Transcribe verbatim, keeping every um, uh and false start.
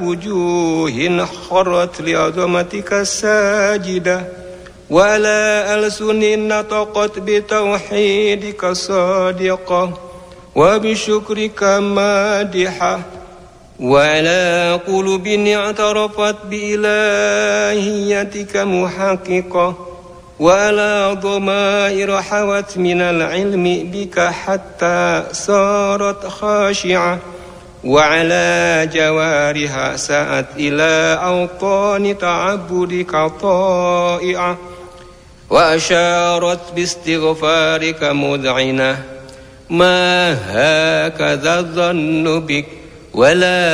وجوه خرت لعظمتك ساجدة وعلى ألسن نطقت بتوحيدك صادقة وبشكرك مادحة وعلى قلوب اعترفت بإلهيتك محققة وعلى ضمائر حوت من العلم بك حتى صارت خاشعة وعلى جوارها سأت إلى أوطان تعبدك طائعة وأشارت باستغفارك مذعنة ما هكذا الظن بك ولا